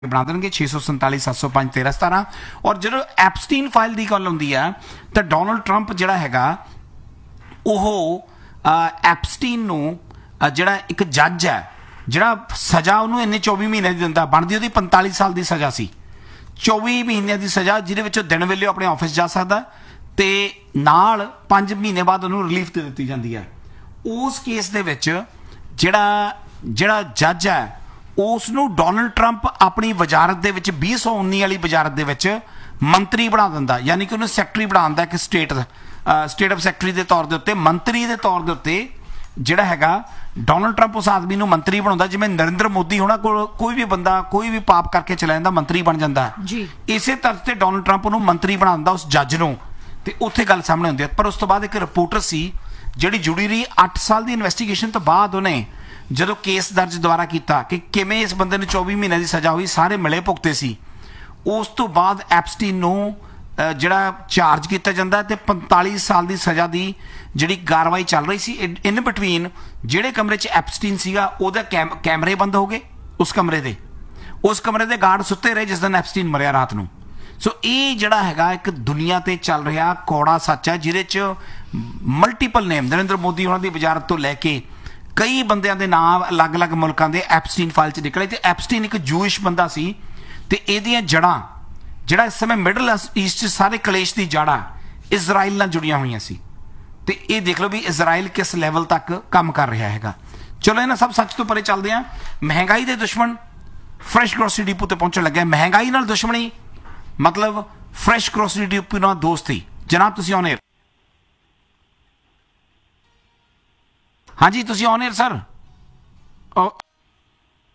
ਬਣਾ ਦੇਣਗੇ 647 705 13 17। ਔਰ ਜਦੋਂ ਐਪਸਟੀਨ ਫਾਈਲ ਦੀ ਗੱਲ ਹੁੰਦੀ ਆ ਤਾਂ ਡੋਨਲਡ ਟਰੰਪ ਜਿਹੜਾ ਹੈਗਾ ਉਹ ਐਪਸਟੀਨ ਨੂੰ ਜਿਹੜਾ ਇੱਕ ਜੱਜ ਹੈ ਜਿਹੜਾ ਸਜ਼ਾ ਉਹਨੂੰ ਇੰਨੇ 24 ਮਹੀਨੇ ਦੀ ਦਿੰਦਾ, ਬਣਦੀ ਉਹਦੀ 45 ਸਾਲ ਦੀ ਸਜ਼ਾ ਸੀ। 24 ਮਹੀਨਿਆਂ ਦੀ ਸਜ਼ਾ ਜਿਹਦੇ ਵਿੱਚ ਦਿਨ ਵੇਲੇ ਆਪਣੇ ਆਫਿਸ ਜਾ ਸਕਦਾ ਤੇ ਨਾਲ 5 ਮਹੀਨੇ ਬਾਅਦ ਉਹਨੂੰ ਰਿਲੀਫ ਦੇ ਦਿੱਤੀ ਜਾਂਦੀ ਹੈ। ਉਸ ਕੇਸ ਦੇ ਵਿੱਚ ਜਿਹੜਾ ਜੱਜ ਹੈ ਉਸ ਨੂੰ ਡੋਨਲਡ ਟਰੰਪ ਆਪਣੀ ਵਜ਼ਾਰਤ ਦੇ ਵਿੱਚ 2019 ਵਾਲੀ ਵਜ਼ਾਰਤ ਦੇ ਵਿੱਚ ਮੰਤਰੀ ਬਣਾ ਦਿੰਦਾ, ਯਾਨੀ ਕਿ ਉਹਨੂੰ ਸੈਕਟਰੀ ਬਣਾ ਦਿੰਦਾ ਕਿ ਸਟੇਟ ਆਫ ਸੈਕਟਰੀ ਦੇ ਤੌਰ ਦੇ ਉੱਤੇ, ਮੰਤਰੀ ਦੇ ਤੌਰ ਦੇ ਉੱਤੇ ਜਿਹੜਾ ਹੈਗਾ ਡੋਨਲਡ ਟਰੰਪ ਉਸ ਆਦਮੀ ਨੂੰ ਮੰਤਰੀ ਬਣਾਉਂਦਾ। ਜਿਵੇਂ ਨਰਿੰਦਰ ਮੋਦੀ ਹੋਣਾ ਕੋਲ ਕੋਈ ਵੀ ਬੰਦਾ ਕੋਈ ਵੀ ਪਾਪ ਕਰਕੇ ਚਲਾ ਜਾਂਦਾ ਮੰਤਰੀ ਬਣ ਜਾਂਦਾ ਜੀ, ਇਸੇ ਤਰ੍ਹਾਂ ਤੇ ਡੋਨਲਡ ਟਰੰਪ ਉਹਨੂੰ ਮੰਤਰੀ ਬਣਾ ਦਿੰਦਾ ਉਸ ਜੱਜ ਨੂੰ, ਤੇ ਉੱਥੇ ਗੱਲ ਸਾਹਮਣੇ ਹੁੰਦੀ ਹੈ। ਪਰ ਉਸ ਤੋਂ ਬਾਅਦ ਇੱਕ ਰਿਪੋਰਟਰ ਸੀ ਜਿਹੜੀ ਜੁੜੀ ਰਹੀ 8 ਸਾਲ ਦੀ ਇਨਵੈਸਟੀਗੇਸ਼ਨ ਤੋਂ ਬਾਅਦ ਉਹਨੇ ਜਦੋਂ ਕੇਸ ਦਰਜ ਦੁਬਾਰਾ ਕੀਤਾ ਕਿ ਕਿਵੇਂ ਇਸ ਬੰਦੇ ਨੂੰ 24 ਮਹੀਨਿਆਂ ਦੀ ਸਜ਼ਾ ਹੋਈ, ਸਾਰੇ ਮਿਲੇ ਭੁਗਤੇ ਸੀ, ਉਸ ਤੋਂ ਬਾਅਦ ਐਪਸਟੀਨ ਨੂੰ ਜਿਹੜਾ ਚਾਰਜ ਕੀਤਾ ਜਾਂਦਾ ਤੇ 45 ਸਾਲ ਦੀ ਸਜ਼ਾ ਦੀ ਜਿਹੜੀ ਕਾਰਵਾਈ ਚੱਲ ਰਹੀ ਸੀ। ਇਨ ਬਿਟਵੀਨ ਜਿਹੜੇ ਕਮਰੇ 'ਚ ਐਪਸਟੀਨ ਸੀਗਾ ਉਹਦਾ ਕੈਮਰੇ ਬੰਦ ਹੋ ਗਏ, ਉਸ ਕਮਰੇ ਦੇ ਗਾਰਡ ਸੁੱਤੇ ਰਹੇ ਜਿਸ ਦਿਨ ਐਪਸਟੀਨ ਮਰਿਆ ਰਾਤ ਨੂੰ। ਸੋ ਇਹ ਜਿਹੜਾ ਹੈਗਾ ਇੱਕ ਦੁਨੀਆ ਤੇ ਚੱਲ ਰਿਹਾ ਕੌੜਾ ਸੱਚ ਹੈ ਜਿਹਦੇ 'ਚ ਮਲਟੀਪਲ ਨੇਮ ਨਰਿੰਦਰ ਮੋਦੀ ਉਹਨਾਂ ਦੀ ਵਜ਼ਾਰਤ ਤੋਂ ਲੈ ਕੇ ਕਈ ਬੰਦਿਆਂ ਦੇ ਨਾਮ ਅਲੱਗ-ਅਲੱਗ ਮੁਲਕਾਂ ਦੇ ਐਪਸਟੀਨ ਫਾਈਲ 'ਚ ਨਿਕਲੇ। ਤੇ ਐਪਸਟੀਨ ਇੱਕ ਜੂਇਸ਼ ਬੰਦਾ ਸੀ ਤੇ ਇਹਦੀਆਂ ਜੜ੍ਹਾਂ ਜਿਹੜਾ ਇਸ ਸਮੇਂ ਮਿਡਲ ਈਸਟ 'ਚ ਸਾਰੇ ਕਲੇਸ਼ ਦੀ ਜੜ੍ਹਾਂ ਇਜ਼ਰਾਈਲ ਨਾਲ ਜੁੜੀਆਂ ਹੋਈਆਂ ਸੀ। ਤੇ ਇਹ ਦੇਖ ਲਓ ਵੀ ਇਜ਼ਰਾਈਲ ਕਿਸ ਲੈਵਲ ਤੱਕ ਕੰਮ ਕਰ ਰਿਹਾ ਹੈਗਾ। ਚਲੋ ਇਹਨਾਂ ਸਭ ਸੱਚ ਤੋਂ ਪਰੇ ਚੱਲਦੇ ਹਾਂ। ਮਹਿੰਗਾਈ ਦੇ ਦੁਸ਼ਮਣ ਫਰੈਸ਼ ਗਰੋਸਰੀ ਡਿਪੂ ਤੇ ਪਹੁੰਚਣ ਲੱਗਾ। ਮਹਿੰਗਾਈ ਨਾਲ ਦੁਸ਼ਮਣੀ ਮਤਲਬ ਫਰੈਸ਼ ਗਰੋਸਰੀ ਡਿਪੂ ਨਾਲ ਦੋਸਤੀ। ਜਨਾਬ ਤੁਸੀਂ ਔਨ ਏਅਰ। ਹਾਂਜੀ ਤੁਸੀਂ ਔਨ ਏਅਰ ਸਰ।